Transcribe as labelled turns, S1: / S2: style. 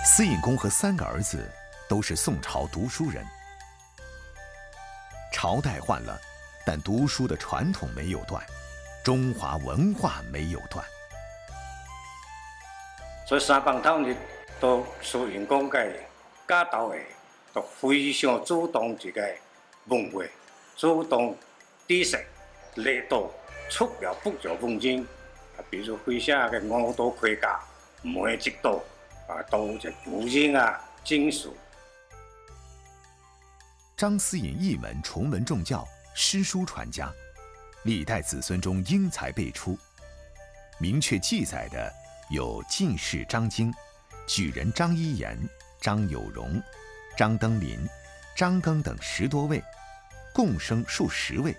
S1: 司尹公和3个儿子都是宋朝读书人。朝代换了，但读书的传统没有断，中华文化没有断。
S2: 所以300多年都司尹公嘅家头嘅都非常主动这个文化，主动知识来到出了不少文件，比如会写嘅5道盔甲，每一道都是古人经书。
S1: 张思隐一门崇文重教，诗书传家，历代子孙中英才辈出。明确记载的有进士张经、举人张一言、张有容、张登临、张庚等10多位，共生数10位。